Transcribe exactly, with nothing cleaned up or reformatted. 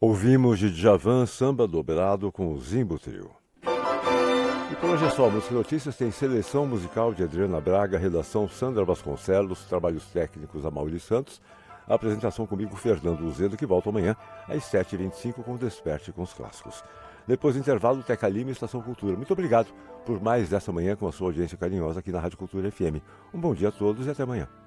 Ouvimos de Djavan Samba Dobrado com o Zimbo Trio. E por hoje é só. Música Notícias tem seleção musical de Adriana Braga, redação Sandra Vasconcelos, trabalhos técnicos Amaury Santos, a apresentação comigo Fernando Uzedo, que volta amanhã às sete e vinte e cinco com Desperte com os Clássicos. Depois do intervalo, Teca Lima e Estação Cultura. Muito obrigado por mais dessa manhã com a sua audiência carinhosa aqui na Rádio Cultura F M. Um bom dia a todos e até amanhã.